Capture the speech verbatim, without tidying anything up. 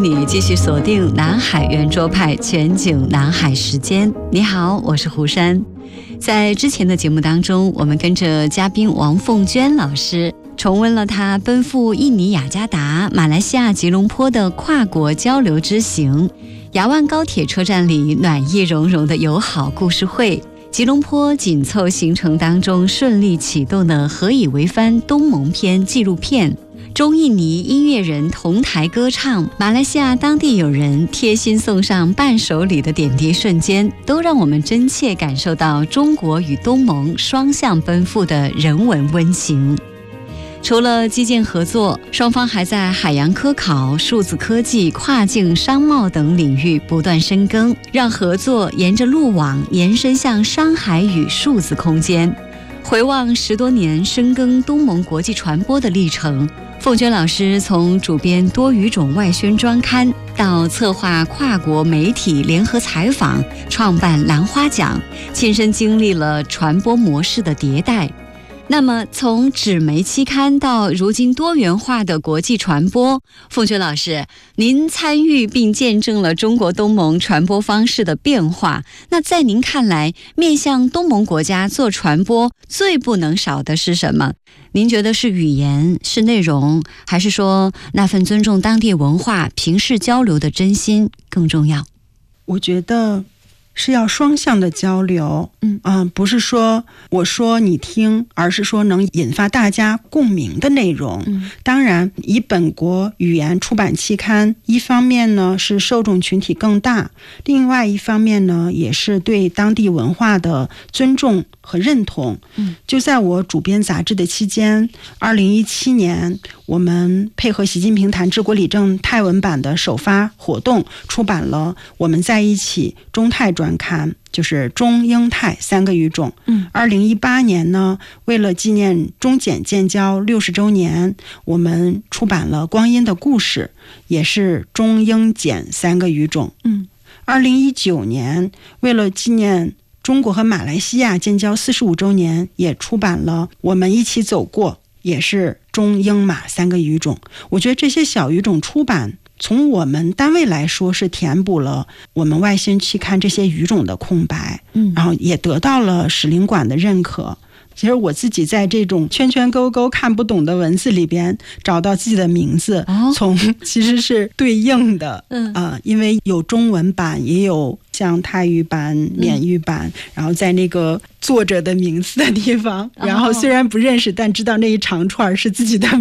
你继续锁定南海圆桌派全景南海时间。你好，我是胡珊。在之前的节目当中，我们跟着嘉宾王凤娟老师重温了她奔赴印尼雅加达、马来西亚吉隆坡的跨国交流之行，雅万高铁车站里暖意融融的友好故事会，吉隆坡紧凑行程当中顺利启动的何以为帆东盟篇纪录片，中印尼音乐人同台歌唱，马来西亚当地友人贴心送上伴手礼的点滴瞬间，都让我们真切感受到中国与东盟双向奔赴的人文温情。除了基建合作，双方还在海洋科考、数字科技、跨境商贸等领域不断深耕，让合作沿着路网延伸向商海与数字空间。回望十多年深耕东盟国际传播的历程，凤娟老师从主编多语种外宣专刊，到策划跨国媒体联合采访，创办兰花奖，亲身经历了传播模式的迭代。那么从纸媒期刊到如今多元化的国际传播，凤娟老师，您参与并见证了中国东盟传播方式的变化。那在您看来，面向东盟国家做传播最不能少的是什么？您觉得是语言，是内容，还是说那份尊重当地文化、平视交流的真心更重要？ 我觉得是要双向的交流，嗯啊、呃，不是说我说你听，而是说能引发大家共鸣的内容。嗯，当然，以本国语言出版期刊，一方面呢是受众群体更大，另外一方面呢也是对当地文化的尊重和认同。嗯，就在我主编杂志的期间，二零一七年，我们配合习近平谈治国理政泰文版的首发活动，出版了《我们在一起》中泰专刊，就是中英泰三个语种。嗯，二零一八年呢，为了纪念中柬建交六十周年，我们出版了《光阴的故事》，也是中英柬三个语种。嗯，二零一九年，为了纪念中国和马来西亚建交四十五周年，也出版了《我们一起走过》，也是中英马三个语种。我觉得这些小语种出版，从我们单位来说是填补了我们外宣期刊这些语种的空白，嗯，然后也得到了使领馆的认可。其实我自己在这种圈圈勾勾看不懂的文字里边找到自己的名字，哦、从其实是对应的，嗯啊、呃，因为有中文版，也有像泰语版、缅语版，嗯、然后在那个作者的名字的地方，然后虽然不认识，但知道那一长串是自己的